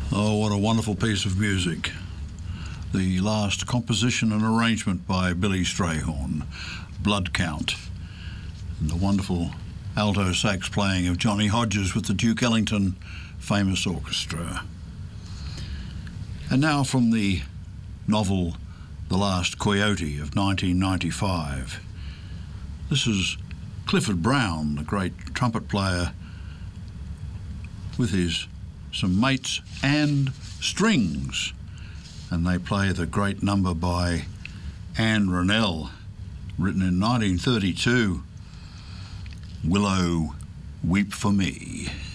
Oh, what a wonderful piece of music. The last composition and arrangement by Billy Strayhorn, Blood Count, and the wonderful alto sax playing of Johnny Hodges with the Duke Ellington Famous Orchestra. And now from the novel The Last Coyote of 1995. This is Clifford Brown, the great trumpet player, with some mates and strings, and they play the great number by Anne Rennell, written in 1932, Willow, Weep for Me.